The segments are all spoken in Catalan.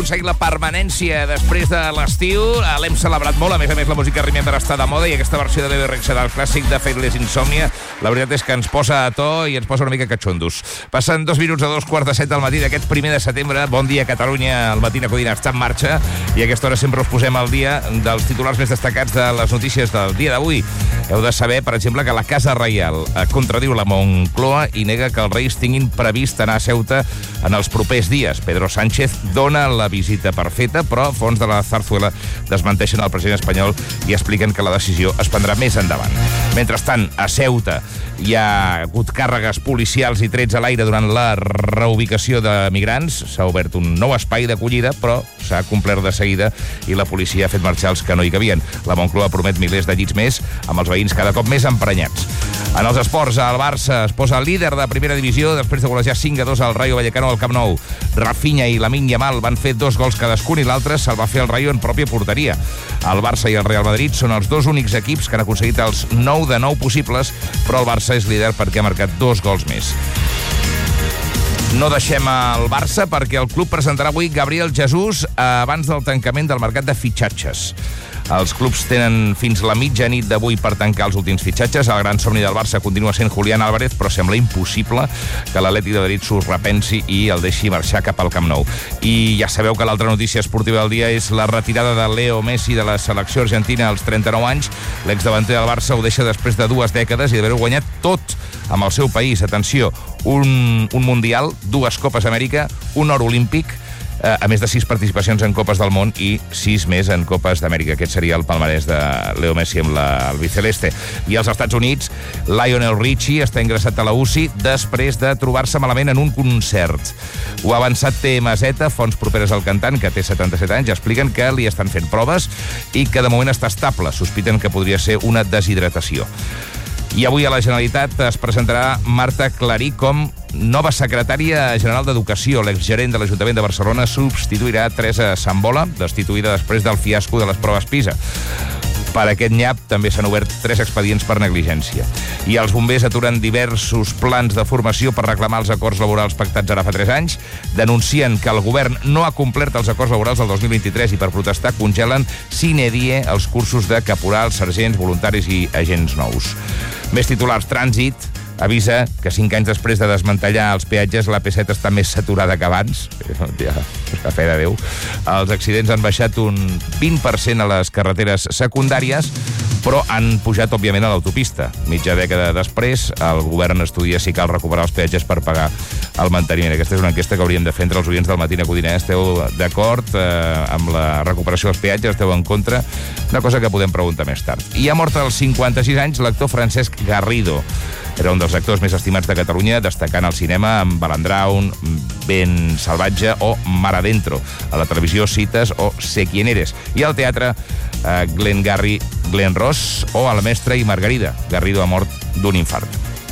aconseguit la permanència després de l'estiu. L'hem celebrat molt. A més, la música Remember està de moda i aquesta versió de Bebe Rexha del clàssic de Faithless Insomnia, la veritat és que ens posa a to i ens posa una mica catxondos. Passen 2 minuts a 2:45 del matí d'aquest 1 de setembre. Bon dia, Catalunya. El Matina Codina està en marxa i a aquesta hora sempre us posem al dia dels titulars més destacats de les notícies del dia d'avui. Heu de saber, per exemple, que la Casa Reial contradiu la Moncloa i nega que els reis tinguin previst anar a Ceuta en els propers dies. Pedro Sánchez dona la visita per feta, però fons de la Zarzuela desmenteixen el president espanyol i expliquen que la decisió es prendrà més endavant. Mentrestant, a Ceuta hi ha hagut càrregues policials i trets a l'aire durant la reubicació de migrants. S'ha obert un nou espai d'acollida, però s'ha complert de seguida i la policia ha fet marxar els que no hi cabien. La Moncloa promet milers de llits més, amb els veïns cada cop més emprenyats. En els esports, el Barça es posa líder de primera divisió després de golejar 5-2 al Rayo Vallecano al Camp Nou. Rafinha i Lamine Yamal van fer 2 gols cadascun i l'altre se'l va fer el Rayo en pròpia porteria. El Barça i el Real Madrid són els 2 únics equips que han aconseguit els 9 de 9 possibles, però el Barça és líder perquè ha marcat 2 gols més. No deixem el Barça perquè el club presentarà avui Gabriel Jesús abans del tancament del mercat de fitxatges. Els clubs tenen fins la mitjanit d'avui per tancar els últims fitxatges. El gran somni del Barça continua sent Julián Álvarez, però sembla impossible que l'Atlètic de Madrid s'ho repensi i el deixi marxar cap al Camp Nou. I ja sabeu que l'altra notícia esportiva del dia és la retirada de Leo Messi de la selecció argentina als 39 anys. L'exdavanter del Barça ho deixa després de 2 dècades i d'haver-ho guanyat tot amb el seu país. Atenció, un Mundial, 2 Copes Amèrica, un or olímpic, a més de 6 participacions en Copes del Món i 6 més en Copes d'Amèrica. Aquest seria el palmarès de Leo Messi amb l'albiceleste. I als Estats Units, Lionel Richie està ingressat a la UCI després de trobar-se malament en un concert. Ho ha avançat TMZ, fonts properes al cantant, que té 77 anys, expliquen que li estan fent proves i que de moment està estable. Sospiten que podria ser una deshidratació. I avui a la Generalitat es presentarà Marta Clarí com nova secretària general d'Educació. L'exgerent de l'Ajuntament de Barcelona substituirà Teresa Sambola, destituïda després del fiasco de les proves PISA. Per aquest nyap també s'han obert 3 expedients per negligència. I els bombers aturen diversos plans de formació per reclamar els acords laborals pactats ara fa 3 anys. Denuncien que el govern no ha complert els acords laborals del 2023 i per protestar congelen sine die els cursos de caporals, sergents, voluntaris i agents nous. Més titulars. Trànsit avisa que 5 anys després de desmantellar els peatges la P7 està més saturada que abans. Ja, a fe de Déu. Els accidents han baixat un 20% a les carreteres secundàries, però han pujat, òbviament, a l'autopista. Mitja dècada després, el govern estudia si cal recuperar els peatges per pagar el manteniment. Aquesta és una enquesta que hauríem de fer entre els oients del Matina Codina. Esteu d'acord amb la recuperació dels peatges? Esteu en contra? Una cosa que podem preguntar més tard. I ha mort als 56 anys l'actor Francesc Garrido. Era un dels actors més estimats de Catalunya, destacant al cinema amb Balandraun, Ben Salvatge o Mar Adentro. A la televisió, Cites o Sé quién eres. I al teatre, Glengarry Glen Ross o El mestre i Margarida. Garrido ha mort d'un infart.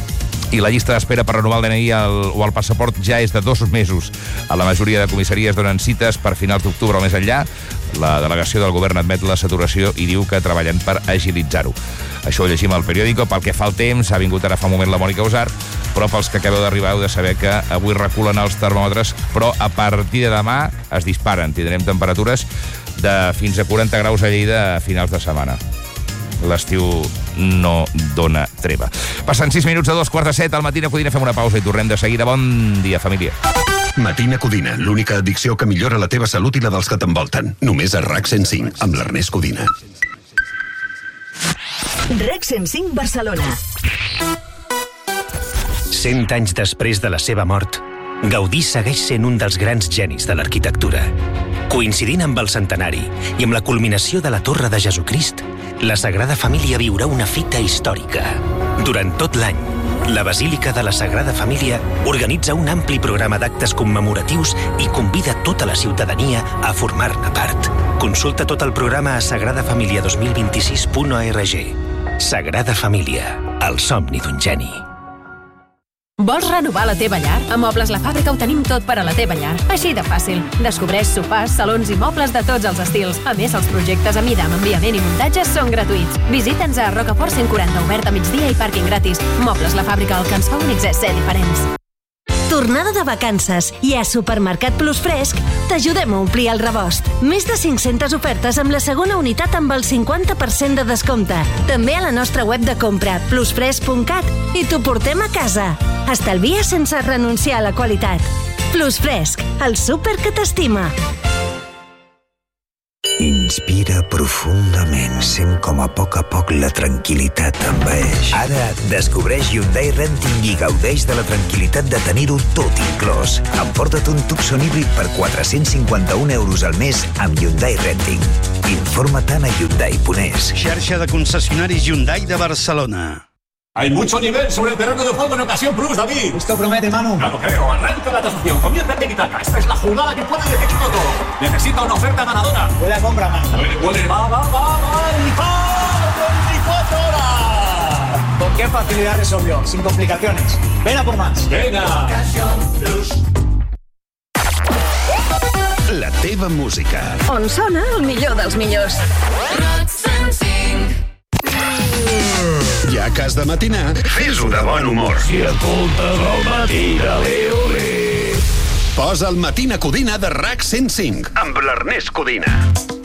I la llista d'espera per renovar el DNI o el passaport ja és de 2 mesos. A la majoria de comissaries donen cites per finals d'octubre o més enllà. La delegació del govern admet la saturació i diu que treballen per agilitzar-ho. Això ho llegim al periòdico. Pel que fa al temps, ha vingut ara fa un moment la Mònica Usar, però pels que acabeu d'arribar heu de saber que avui reculen els termòmetres, però a partir de demà es disparen. Tindrem temperatures de fins a 40 graus a Lleida a finals de setmana. L'estiu no dona treva. Passen 6 minuts a 2:45 al Matina Codina. Fem una pausa i tornem de seguida. Bon dia, família. Matina Codina, l'única addicció que millora la teva salut i la dels que t'envolten. Només a RAC 105, amb l'Ernest Codina. RAC 105 Barcelona. 100 anys després de la seva mort, Gaudí segueix sent un dels grans genis de l'arquitectura. Coincidint amb el centenari i amb la culminació de la Torre de Jesucrist, la Sagrada Família viurà una fita històrica. Durant tot l'any, la Basílica de la Sagrada Família organitza un ampli programa d'actes commemoratius i convida tota la ciutadania a formar-ne part. Consulta tot el programa a sagradafamilia2026.org. Sagrada Família, el somni d'un geni. Vols renovar la teva llar? A Mobles La Fàbrica ho tenim tot per a la teva llar. Així de fàcil. Descobreix sofàs, salons i mobles de tots els estils. A més, els projectes a mida amb enviament i muntatge són gratuïts. Visita'ns a Rocafort 140, obert a migdia i pàrquing gratis. Mobles La Fàbrica, el que ens fa únics és ser diferents. Tornada de vacances i a Supermercat Plus Fresc t'ajudem a omplir el rebost. Més de 500 ofertes amb la segona unitat amb el 50% de descompte. També a la nostra web de compra, plusfresc.cat, i t'ho portem a casa. Estalvia sense renunciar a la qualitat. Plus Fresc, el súper que t'estima. Inspira profundament, sent com a poc la tranquil·litat envaeix. Ara descobreix Hyundai Renting i gaudeix de la tranquil·litat de tenir-ho tot inclòs. Emporta't un Tucson híbrid per 451 euros al mes amb Hyundai Renting. Informa't a Hyundai.es. Xarxa de concessionaris Hyundai de Barcelona. Hay mucho nivel sobre el terreno de juego en Ocasión Plus, David. Esto promete, Manu. No lo creo. Arranca la tasación. Comienza en Tiki-Taka. Esta es la jugada que puede decidirlo todo. Necesita una oferta ganadora. Huele a compra, Manu. Huele. Va. 24 horas. ¿Con qué facilidad resolvió? Sin complicaciones. Ven a por más. Venga. Ocasión Plus. La teva música. On sona el millor dels millors. Ja que has de matinar, fes-ho de bon humor. Si escoltes el matí de l'Eolé. Posa el Matina Codina de RAC 105 amb l'Ernest Codina.